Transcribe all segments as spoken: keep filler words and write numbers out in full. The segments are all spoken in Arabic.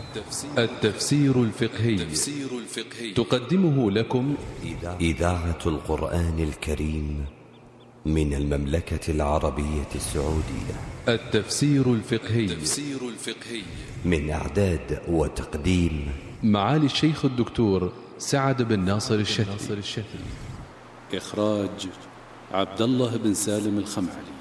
التفسير الفقهي تقدمه لكم إذاعة القرآن الكريم من المملكة العربية السعودية. التفسير الفقهي من إعداد وتقديم معالي الشيخ الدكتور سعد بن ناصر الشتري. إخراج عبد الله بن سالم الخمعلي.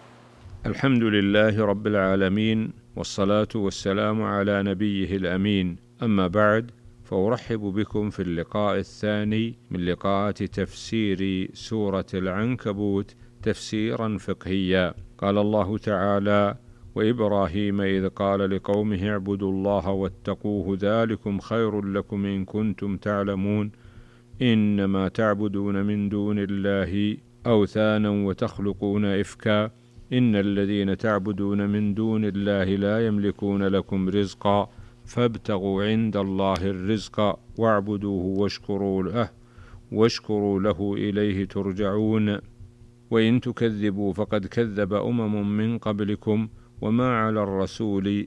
الحمد لله رب العالمين، والصلاة والسلام على نبيه الأمين. أما بعد، فأرحب بكم في اللقاء الثاني من لقاءات تفسير سورة العنكبوت تفسيرا فقهيا. قال الله تعالى: وإبراهيم إذ قال لقومه اعبدوا الله واتقوه ذلكم خير لكم إن كنتم تعلمون إنما تعبدون من دون الله أوثانا وتخلقون إفكا إن الذين تعبدون من دون الله لا يملكون لكم رزقا فابتغوا عند الله الرزق واعبدوه واشكروا له واشكروا له إليه ترجعون وإن تكذبوا فقد كذب أمم من قبلكم وما على الرسول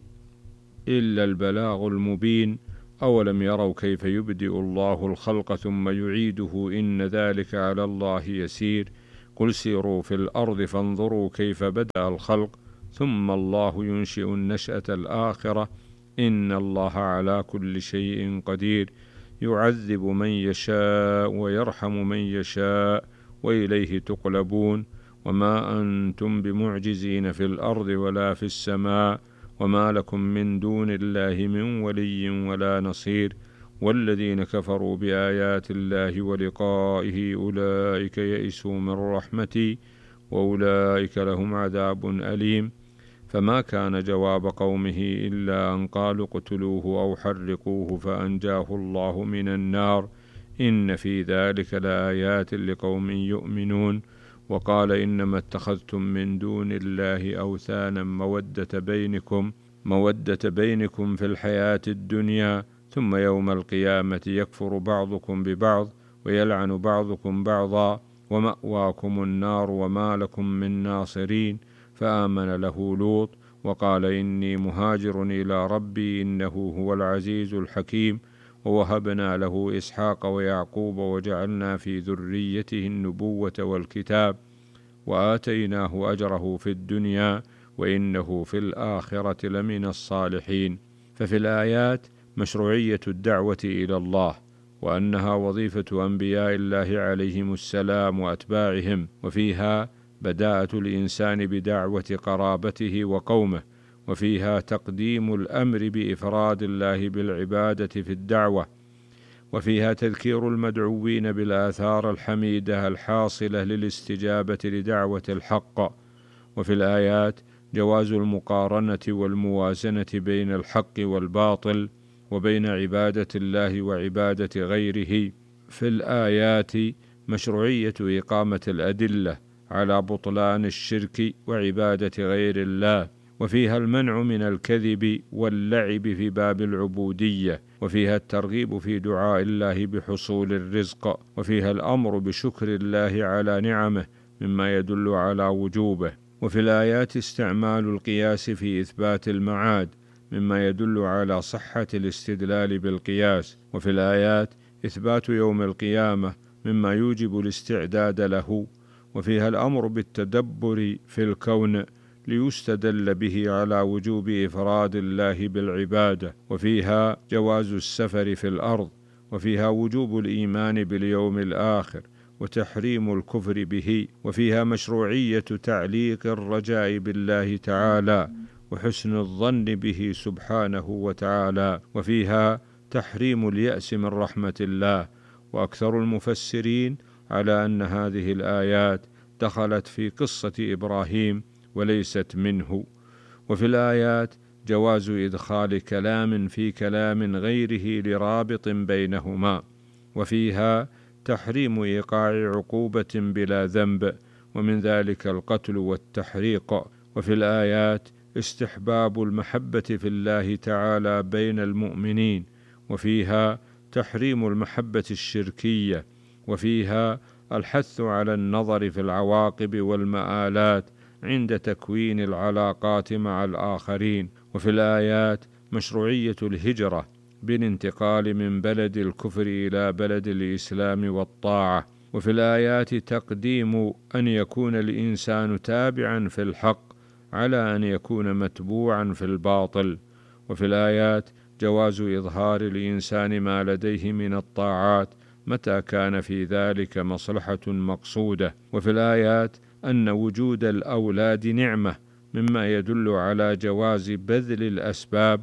إلا البلاغ المبين أولم يروا كيف يبدئ الله الخلق ثم يعيده إن ذلك على الله يسير قل سيروا في الأرض فانظروا كيف بدأ الخلق ثم الله ينشئ النشأة الآخرة إن الله على كل شيء قدير يعذب من يشاء ويرحم من يشاء وإليه تقلبون وما أنتم بمعجزين في الأرض ولا في السماء وما لكم من دون الله من ولي ولا نصير والذين كفروا بآيات الله ولقائه أولئك يئسوا من رحمتي وأولئك لهم عذاب أليم فما كان جواب قومه إلا أن قالوا اقتلوه أو حرقوه فأنجاه الله من النار إن في ذلك لآيات لقوم يؤمنون وقال إنما اتخذتم من دون الله أوثانا مودة بينكم مودة بينكم في الحياة الدنيا ثم يوم القيامة يكفر بعضكم ببعض ويلعن بعضكم بعضا ومأواكم النار وما لكم من ناصرين فآمن له لوط وقال إني مهاجر إلى ربي إنه هو العزيز الحكيم ووهبنا له إسحاق ويعقوب وجعلنا في ذريته النبوة والكتاب وآتيناه أجره في الدنيا وإنه في الآخرة لمن الصالحين. ففي الآيات مشروعية الدعوة إلى الله وأنها وظيفة أنبياء الله عليهم السلام وأتباعهم، وفيها بداءة الإنسان بدعوة قرابته وقومه، وفيها تقديم الأمر بإفراد الله بالعبادة في الدعوة، وفيها تذكير المدعوين بالآثار الحميدة الحاصلة للاستجابة لدعوة الحق. وفي الآيات جواز المقارنة والموازنة بين الحق والباطل وبين عبادة الله وعبادة غيره. في الآيات مشروعية إقامة الأدلة على بطلان الشرك وعبادة غير الله، وفيها المنع من الكذب واللعب في باب العبودية، وفيها الترغيب في دعاء الله بحصول الرزق، وفيها الأمر بشكر الله على نعمه مما يدل على وجوبه. وفي الآيات استعمال القياس في إثبات المعاد مما يدل على صحة الاستدلال بالقياس. وفي الآيات إثبات يوم القيامة مما يوجب الاستعداد له. وفيها الأمر بالتدبر في الكون ليستدل به على وجوب إفراد الله بالعبادة. وفيها جواز السفر في الأرض، وفيها وجوب الإيمان باليوم الآخر وتحريم الكفر به. وفيها مشروعية تعليق الرجاء بالله تعالى وحسن الظن به سبحانه وتعالى. وفيها تحريم اليأس من رحمة الله، وأكثر المفسرين على أن هذه الآيات دخلت في قصة إبراهيم وليست منه. وفي الآيات جواز إدخال كلام في كلام غيره لرابط بينهما. وفيها تحريم إيقاع عقوبة بلا ذنب، ومن ذلك القتل والتحريق. وفي الآيات استحباب المحبة في الله تعالى بين المؤمنين، وفيها تحريم المحبة الشركية. وفيها الحث على النظر في العواقب والمآلات عند تكوين العلاقات مع الآخرين. وفي الآيات مشروعية الهجرة بالانتقال من بلد الكفر إلى بلد الإسلام والطاعة. وفي الآيات تقديم أن يكون الإنسان تابعا في الحق على أن يكون متبوعا في الباطل. وفي الآيات جواز إظهار الإنسان ما لديه من الطاعات متى كان في ذلك مصلحة مقصودة. وفي الآيات أن وجود الأولاد نعمة مما يدل على جواز بذل الأسباب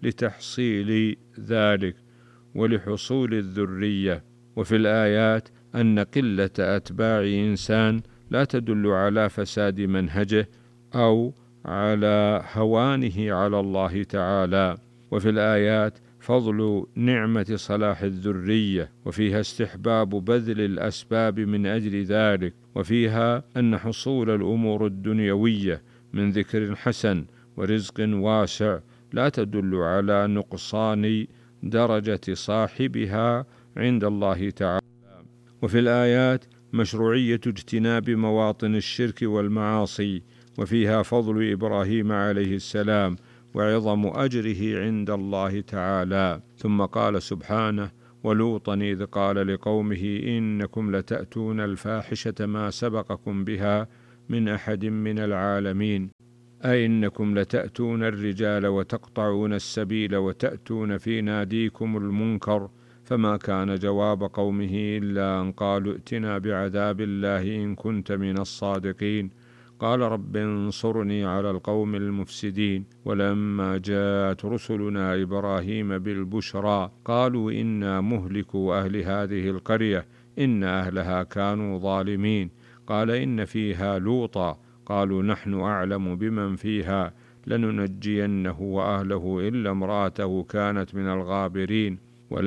لتحصيل ذلك ولحصول الذرية. وفي الآيات أن قلة أتباع إنسان لا تدل على فساد منهجه أو على هوانه على الله تعالى. وفي الآيات فضل نعمة صلاح الذرية، وفيها استحباب بذل الأسباب من أجل ذلك. وفيها أن حصول الأمور الدنيوية من ذكر حسن ورزق واسع لا تدل على نقصان درجة صاحبها عند الله تعالى. وفي الآيات مشروعية اجتناب مواطن الشرك والمعاصي، وفيها فضل إبراهيم عليه السلام وعظم أجره عند الله تعالى. ثم قال سبحانه: ولوطا إذ قال لقومه إنكم لتأتون الفاحشة ما سبقكم بها من أحد من العالمين، أي إنكم لتأتون الرجال وتقطعون السبيل وتأتون في ناديكم المنكر. فما كان جواب قومه إلا أن قالوا ائتنا بعذاب الله إن كنت من الصادقين. قال رب انصرني على القوم المفسدين. ولما جاءت رسلنا إبراهيم بالبشرى قالوا إنا مهلكوا أهل هذه القرية إن أهلها كانوا ظالمين. قال إن فيها لوطا قالوا نحن أعلم بمن فيها لننجينه وأهله إلا امرأته كانت من الغابرين.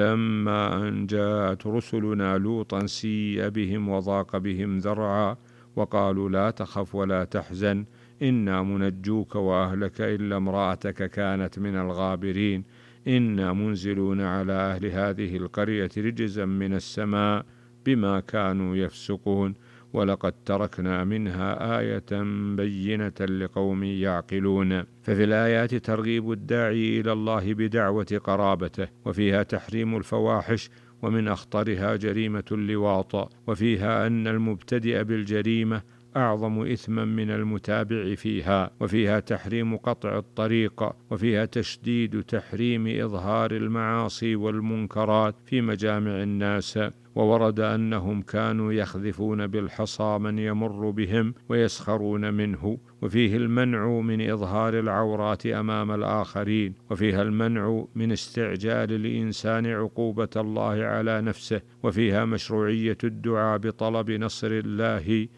ولما أن جاءت رسلنا لوطا سيء بهم وضاق بهم ذرعا وقالوا لا تخف ولا تحزن إنا منجوك وأهلك إلا امرأتك كانت من الغابرين إنا منزلون على أهل هذه القرية رجزا من السماء بما كانوا يفسقون ولقد تركنا منها آية بينة لقوم يعقلون. ففي الآيات ترغيب الداعي إلى الله بدعوة قرابته، وفيها تحريم الفواحش ومن أخطرها جريمة اللواط، وفيها أن المبتدئ بالجريمة أعظم إثما من المتابع فيها، وفيها تحريم قطع الطريق، وفيها تشديد تحريم إظهار المعاصي والمنكرات في مجامع الناس. وورد أنهم كانوا يخذفون بالحصى من يمر بهم ويسخرون منه. وفيه المنع من إظهار العورات أمام الآخرين، وفيها المنع من استعجال الإنسان عقوبة الله على نفسه. وفيها مشروعية الدعاء بطلب نصر الله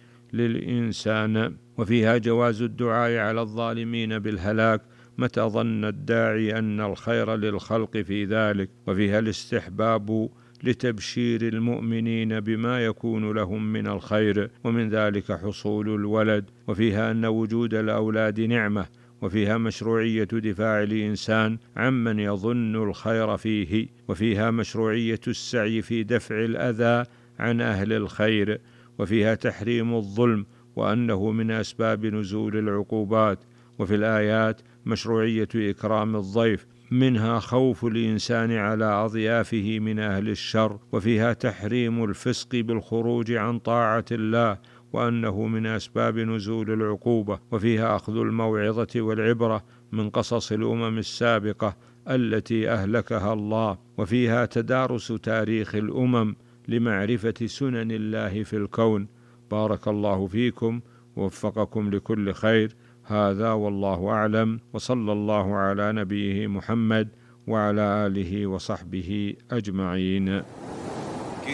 للإنسان، وفيها جواز الدعاء على الظالمين بالهلاك متى ظن الداعي أن الخير للخلق في ذلك. وفيها الاستحباب لتبشير المؤمنين بما يكون لهم من الخير، ومن ذلك حصول الولد. وفيها أن وجود الأولاد نعمة، وفيها مشروعية دفاع الإنسان عمن يظن الخير فيه. وفيها مشروعية السعي في دفع الأذى عن أهل الخير. وفيها تحريم الظلم وأنه من أسباب نزول العقوبات. وفي الآيات مشروعية إكرام الضيف، منها خوف الإنسان على أضيافه من أهل الشر. وفيها تحريم الفسق بالخروج عن طاعة الله وأنه من أسباب نزول العقوبة. وفيها أخذ الموعظة والعبرة من قصص الأمم السابقة التي أهلكها الله. وفيها تدارس تاريخ الأمم لمعرفة سنن الله في الكون. بارك الله فيكم ووفقكم لكل خير. هذا والله أعلم، وصلى الله على نبيه محمد وعلى آله وصحبه أجمعين.